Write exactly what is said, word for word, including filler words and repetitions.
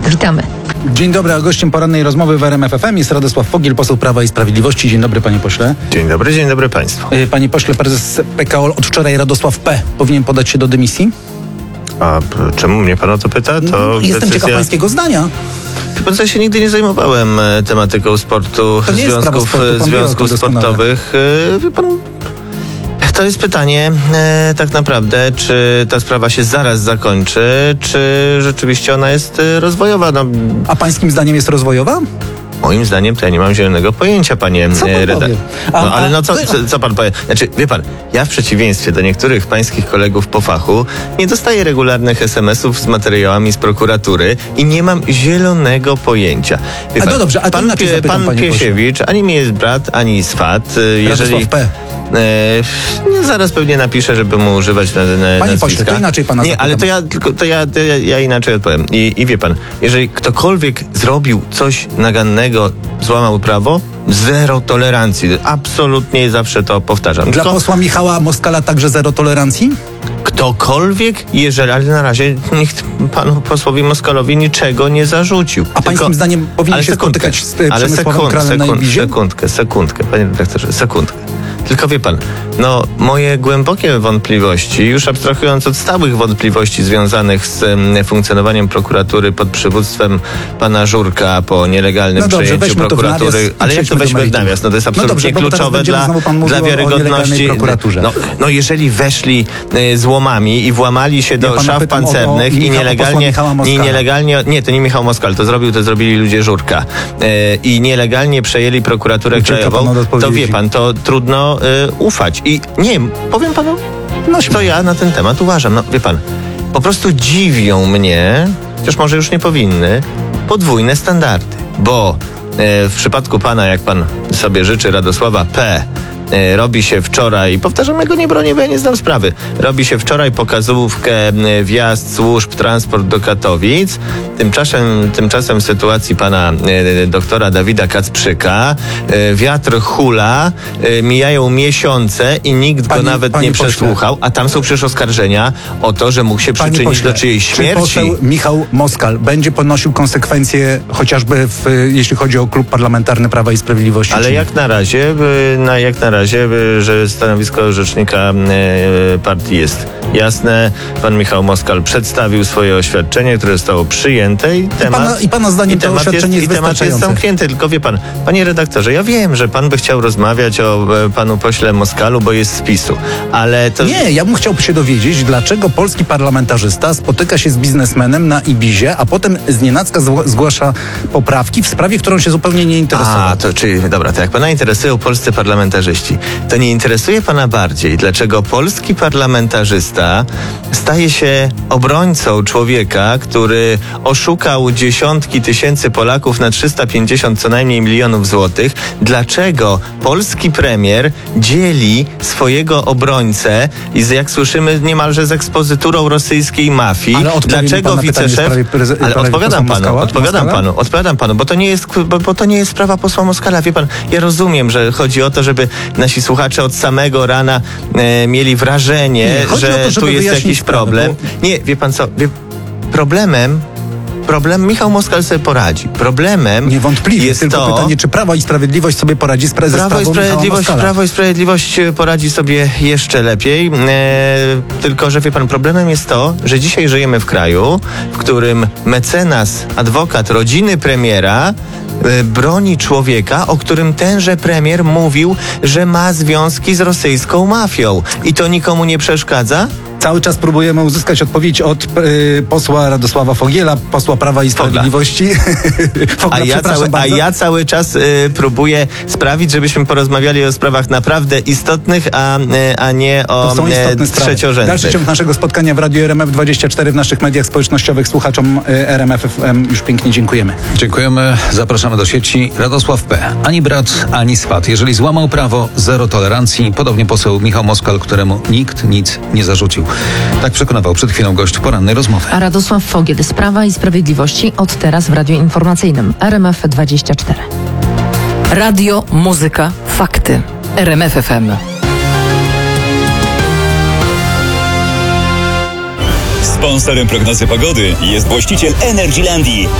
Witamy. Dzień dobry, a gościem porannej rozmowy w R M F F M jest Radosław Fogiel, poseł Prawa i Sprawiedliwości. Dzień dobry, panie pośle. Dzień dobry, dzień dobry państwu. Panie pośle, prezes P K O od wczoraj Radosław P. powinien podać się do dymisji? A czemu mnie pan o to pyta? To no, jestem decyzja... ciekaw pańskiego zdania. Chyba ja się nigdy nie zajmowałem tematyką sportu, to nie związków, sportu, związków sportowych. Wie pan, to jest pytanie e, tak naprawdę, czy ta sprawa się zaraz zakończy, czy rzeczywiście ona jest rozwojowa. No, a pańskim zdaniem jest rozwojowa? Moim zdaniem to ja nie mam zielonego pojęcia, panie redaktorze. No, ale no co, co, co pan powie? Znaczy, wie pan, ja w przeciwieństwie do niektórych pańskich kolegów po fachu nie dostaję regularnych es em esów z materiałami z prokuratury i nie mam zielonego pojęcia. Wie a pan, no dobrze, a pan, inaczej Pie, zapytam, pan Piesiewicz ani mi jest brat, ani swat. Jeżeli... Radosław P. E, nie, zaraz pewnie napiszę, żeby mu używać na, na Panie nazwiska. pośle, to inaczej pana Nie, zapytam. ale to ja tylko to ja, to ja, ja inaczej odpowiem. I, I wie pan, jeżeli ktokolwiek zrobił coś nagannego, złamał prawo, zero tolerancji. Absolutnie zawsze to powtarzam. Dla Tylko posła Michała Moskala także zero tolerancji? ktokolwiek, jeżeli, ale na razie nikt panu posłowi Moskalowi niczego nie zarzucił. A pańskim Tylko, zdaniem powinien się sekundkę, spotykać z ale Przemysławem sekund, Kralem na sekund, Ibizie? sekundkę, sekundkę, panie redaktorze, sekundkę. Tylko wie pan, no moje głębokie wątpliwości, już abstrahując od stałych wątpliwości związanych z um, funkcjonowaniem prokuratury pod przywództwem pana Żurka po nielegalnym no dobrze, przejęciu prokuratury, ale jak to weźmy w nawias? No to jest absolutnie no dobrze, kluczowe dla, dla wiarygodności. No, no jeżeli weszli y, złomami i włamali się do szaf pancernych o, o i nielegalnie, i nielegalnie, nie, to nie Michał Moskal, to zrobił, to zrobili ludzie Żurka y, i nielegalnie przejęli prokuraturę Ucieka krajową, to wie pan, to trudno y, ufać. I nie, powiem panu, no, co ja na ten temat uważam. No wie pan, po prostu dziwią mnie, chociaż może już nie powinny, podwójne standardy, bo y, w przypadku pana, jak pan sobie życzy, Radosława P., robi się wczoraj, powtarzam, ja go nie bronię, bo ja nie znam sprawy, robi się wczoraj pokazówkę wjazd służb, transport do Katowic. Tymczasem, tymczasem w sytuacji pana e, doktora Dawida Kacprzyka e, wiatr hula, e, mijają miesiące i nikt panie, go nawet nie pośle. przesłuchał, a tam są przecież oskarżenia o to, że mógł się panie przyczynić pośle, do czyjejś śmierci. Czy poseł Michał Moskal będzie ponosił konsekwencje chociażby w, jeśli chodzi o klub parlamentarny Prawa i Sprawiedliwości? Ale jak na razie, na, jak na razie razie, że stanowisko rzecznika partii jest jasne. Pan Michał Moskal przedstawił swoje oświadczenie, które zostało przyjęte i temat, I pana, i pana zdaniem to oświadczenie jest, jest, i temat jest zamknięty. Tylko wie pan, panie redaktorze, ja wiem, że pan by chciał rozmawiać o panu pośle Moskalu, bo jest z PiSu, ale to... Nie, ja bym chciał się dowiedzieć, dlaczego polski parlamentarzysta spotyka się z biznesmenem na Ibizie, a potem znienacka zgłasza poprawki w sprawie, którą się zupełnie nie interesował. A, to czyli, dobra, to jak pana interesują polscy parlamentarzyści, to nie interesuje pana bardziej, dlaczego polski parlamentarzysta staje się obrońcą człowieka, który oszukał dziesiątki tysięcy Polaków na trzysta pięćdziesiąt co najmniej milionów złotych. Dlaczego polski premier dzieli swojego obrońcę i z, jak słyszymy, niemalże z ekspozyturą rosyjskiej mafii? Ale dlaczego wiceszef... Ale odpowiadam panu, Moskała? odpowiadam Moskala? panu, odpowiadam panu, bo to nie jest, bo, bo to nie jest sprawa posła Moskala. Wie pan, ja rozumiem, że chodzi o to, żeby nasi słuchacze od samego rana e, mieli wrażenie, nie, że to, tu jest jakiś sprawę, problem. bo... Nie, wie pan co, wie, problemem Problem Michał Moskal sobie poradzi. Problemem niewątpliwie jest tylko to... pytanie, czy Prawo i Sprawiedliwość sobie poradzi z prezes Prawo i Sprawiedliwość, Prawo i Sprawiedliwość poradzi sobie jeszcze lepiej. E, tylko, że wie pan, problemem jest to, że dzisiaj żyjemy w kraju, w którym mecenas, adwokat rodziny premiera e, broni człowieka, o którym tenże premier mówił, że ma związki z rosyjską mafią. I to nikomu nie przeszkadza? Cały czas próbujemy uzyskać odpowiedź od y, posła Radosława Fogiela, posła Prawa i Sprawiedliwości. Fogla, a, ja cały, a ja cały czas y, próbuję sprawić, żebyśmy porozmawiali o sprawach naprawdę istotnych, a, y, a nie o y, trzeciorzędnych. Dalszy ciąg naszego spotkania w Radiu R M F dwadzieścia cztery w naszych mediach społecznościowych. Słuchaczom y, R M F F M już pięknie dziękujemy. Dziękujemy. Zapraszamy do sieci. Radosław P. Ani brat, ani swat. Jeżeli złamał prawo, zero tolerancji. Podobnie poseł Michał Moskal, któremu nikt nic nie zarzucił. Tak przekonywał przed chwilą gość porannej rozmowy. A Radosław Fogiel z Prawa i Sprawiedliwości od teraz w Radiu Informacyjnym R M F dwadzieścia cztery. Radio, muzyka, fakty. R M F F M. Sponsorem prognozy pogody jest właściciel Energylandii.